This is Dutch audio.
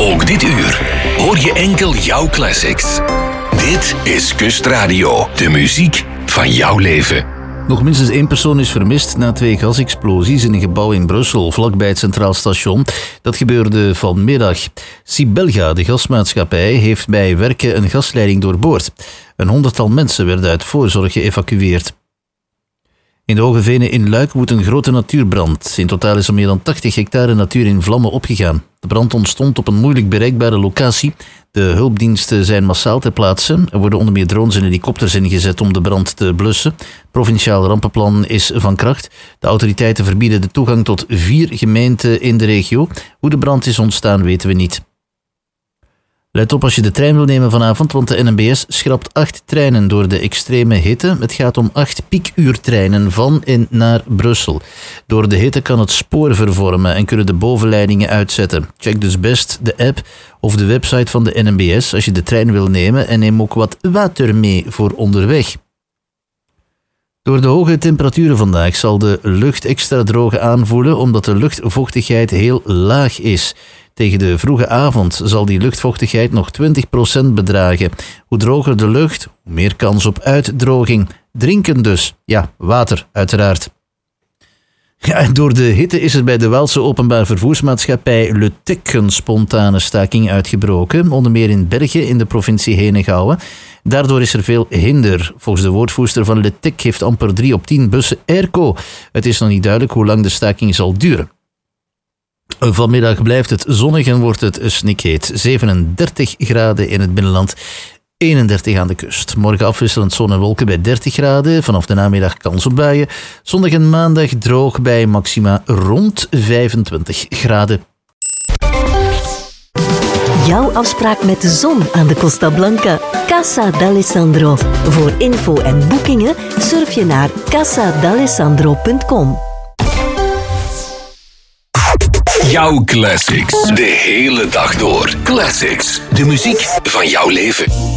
Ook dit uur hoor je enkel jouw classics. Dit is Kustradio, de muziek van jouw leven. Nog minstens 1 persoon is vermist na 2 gasexplosies in een gebouw in Brussel, vlakbij het Centraal Station. Dat gebeurde vanmiddag. Sibelga, de gasmaatschappij, heeft bij werken een gasleiding doorboord. Een 100-tal mensen werden uit voorzorg geëvacueerd. In de Hoge Venen in Luik woedt een grote natuurbrand. In totaal is er meer dan 80 hectare natuur in vlammen opgegaan. De brand ontstond op een moeilijk bereikbare locatie. De hulpdiensten zijn massaal ter plaatse. Er worden onder meer drones en helikopters ingezet om de brand te blussen. Het provinciaal rampenplan is van kracht. De autoriteiten verbieden de toegang tot 4 gemeenten in de regio. Hoe de brand is ontstaan weten we niet. Let op als je de trein wil nemen vanavond, want de NMBS schrapt 8 treinen door de extreme hitte. Het gaat om 8 piekuurtreinen van en naar Brussel. Door de hitte kan het spoor vervormen en kunnen de bovenleidingen uitzetten. Check dus best de app of de website van de NMBS als je de trein wil nemen en neem ook wat water mee voor onderweg. Door de hoge temperaturen vandaag zal de lucht extra droog aanvoelen omdat de luchtvochtigheid heel laag is. Tegen de vroege avond zal die luchtvochtigheid nog 20% bedragen. Hoe droger de lucht, hoe meer kans op uitdroging. Drinken dus. Ja, water uiteraard. Ja, door de hitte is er bij de Waalse openbaar vervoersmaatschappij Le Tech een spontane staking uitgebroken, onder meer in Bergen in de provincie Henegouwen. Daardoor is er veel hinder. Volgens de woordvoerster van Le Tech heeft amper 3 op 10 bussen airco. Het is nog niet duidelijk hoe lang de staking zal duren. Vanmiddag blijft het zonnig en wordt het snikheet. 37 graden in het binnenland, 31 aan de kust. Morgen afwisselend zon en wolken bij 30 graden. Vanaf de namiddag kans op buien. Zondag en maandag droog bij maxima rond 25 graden. Jouw afspraak met de zon aan de Costa Blanca. Casa d'Alessandro. Voor info en boekingen surf je naar casadalessandro.com. Jouw classics. De hele dag door. Classics. De muziek van jouw leven.